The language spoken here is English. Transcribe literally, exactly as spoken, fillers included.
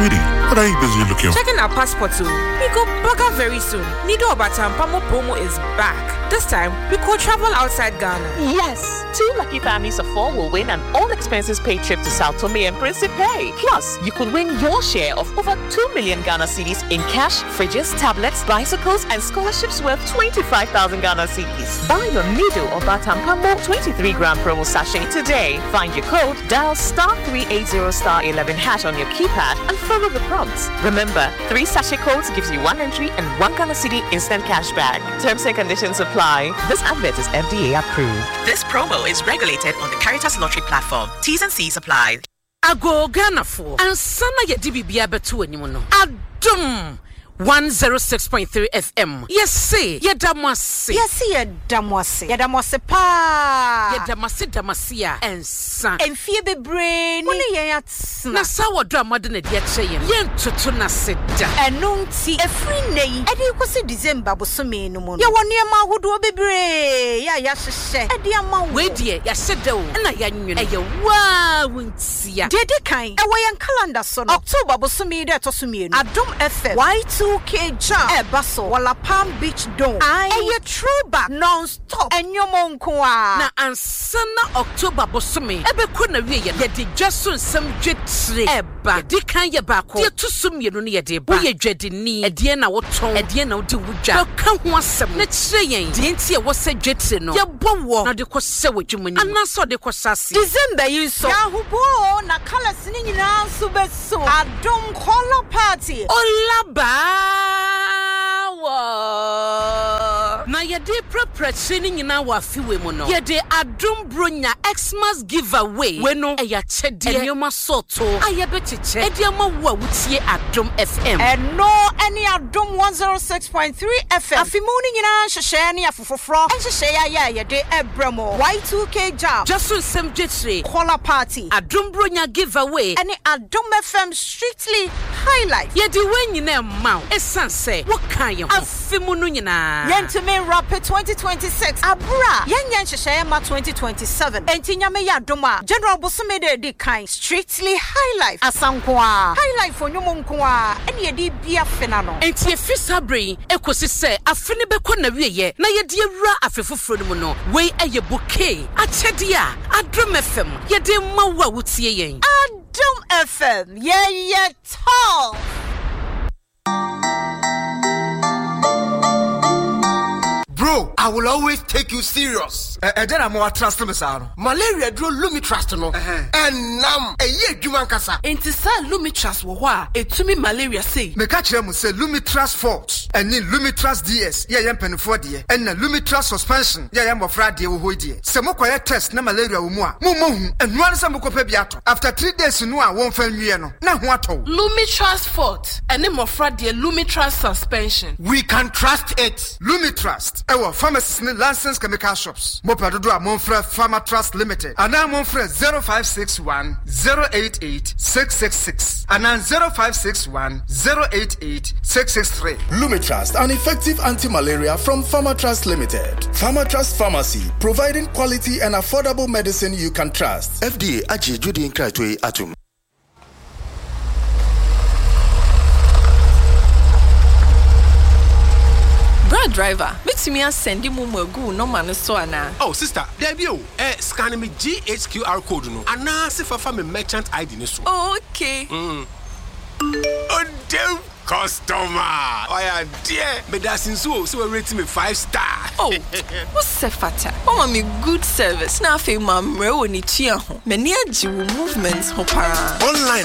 Sweetie, what are you busy looking for? Checking our passport too. We go burger very soon. Nido Obatampamo promo is back. This time, we could travel outside Ghana. Yes, two lucky families of four will win an all-expenses-paid trip to Sao Tome and Principe. Plus, you could win your share of over two million Ghana cedis in cash, fridges, tablets, bicycles, and scholarships worth twenty-five thousand Ghana cedis. Buy your Nido Obatampamo twenty-three gram promo sachet today. Find your code, dial star three eighty star eleven hash on your keypad, and follow the prompts. Remember, three sachet codes gives you one entry and one Ghana cedi instant cash back. Terms and conditions apply. This advert is F D A approved. This promo is regulated on the Caritas Lottery platform. T's and C's apply. Ago Ghana for and sana ya D B B abetu animono. Adum one oh six point three F M. Yes, say, Yadamasi. Yes, Yadamasi. Yadamasi pa. Yadamasi Damasia and son. And Phoebe Brain. Only yats. Nasawa drama than a dear chain. Yen tutuna sit. And nunti a free name. And you was a December was so mean no more. Ya one year ma would be brave. Ya yashe. And dear ma wait dear, ya said do. And I yan you. A wow won't see ya. Dede kind. A way and calendar son. October was so me that was me. Adum F M. Why two? Okay, jam. Eh, basso. Walla Palm Beach Dome. I. And you throwback non-stop. And your monkwa. Na ansana October bosumi. Ebe kuna wiye. Yedi jasun some jetri. Eba. Di kan ye bako. Di tusumi yenu ni yedi ba. Uye jedi ni. Ediye na woton. Ediye na udi wuja. Yo kan huasem. Ne tse yen. Di enti ye wase jetri no. Ye bowo. Na de kwa sewe jumuni. Anaso de kwa sasi. December yuso. Ya hubo. Na kala sini na subeso. Adum kola party. Olaba. Na yede prepare ni nyina wa fiwe mo no yede adum bronya Xmas giveaway we no eya chede enyoma soto ayebetiche ediama wo wutie adum F M and no any adum one oh six point three F M afimuni nyina hwehwe ne afofofro enhwehwe ya ya yede ebramo Y two K jam just sem jetre kola party adum bronya giveaway any adum F M strictly highlight yede we nyina ma esanse wo kan ye ho afimunu nyina yentumi rapid twenty twenty-six abra yenyen hwehwe ma twenty twenty-seven entinyame ya doma general bosomede de kind strictly highlight asankwa highlight for nyomo nkwa ene ye di bia fena no enti efisa brain ekosi se afene beko na wieye na ye de awura afefoforo no mu no we eye bouquet achede a adom F M ye de mawa wutie yen adom F M ye ye tall. Bro, I will always take you serious. Eh, then I'm more trust me, sir. Malaria draw lumi trust no. And nam a ye juman kasa. Enti sa lumi trust wo wa etumi malaria say. Me catch them say lumi trust force. And then lumi trust D S. Yeah, yam pen for die. And na lumi trust suspension. Yeah, yam ofra die wo ho die. Se mo kwaya test na malaria wo mu a. Mo mo hu. And one say mo kopa bi ato. After three days no a won fa nwie no. Na ho ato. Lumi trust force. And them ofra die lumi trust suspension. We can trust it. Lumi trust. Ewo pharmacies ne licensed chemical shops. Mo padodo a Monfre Pharma Trust Limited. And now Monfre zero five six one zero eight eight six six six. And now zero five six one zero eight eight six six three. Lumitrust, an effective anti-malaria from Pharma Trust Limited. Pharma Trust Pharmacy, providing quality and affordable medicine you can trust. F D A aji judi nkratwe atum. Brad driver, meet me and send you more go no man so ana. Oh sister, there be oh, eh scan me G H Q R code no. Ana se fa me merchant I D ni so. Oh, okay. Mm. Oh damn customer. Oh yeah, dear. Me da sinso so we rate me five star. Oh, what's se fata? Oh me good service. Na fe ma mre woni tua ho. Me ni agi wo movements ho para. Online